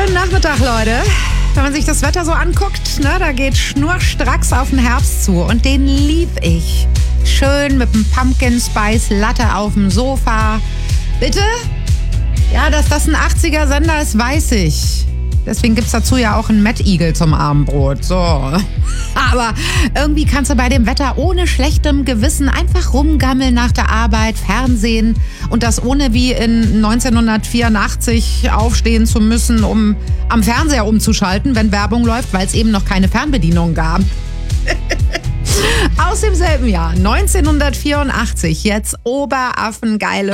Schönen Nachmittag, Leute. Wenn man sich das Wetter so anguckt, ne, da geht schnurstracks auf den Herbst zu. Und den lieb ich. Schön mit dem Pumpkin Spice Latte auf dem Sofa. Bitte? Ja, dass das ein 80er-Sender ist, weiß ich. Deswegen gibt's dazu ja auch einen Mad Eagle zum Abendbrot. So. Aber irgendwie kannst du bei dem Wetter ohne schlechtem Gewissen einfach rumgammeln nach der Arbeit, Fernsehen und das ohne wie in 1984 aufstehen zu müssen, um am Fernseher umzuschalten, wenn Werbung läuft, weil es eben noch keine Fernbedienung gab. Aus demselben Jahr, 1984, jetzt oberaffengeile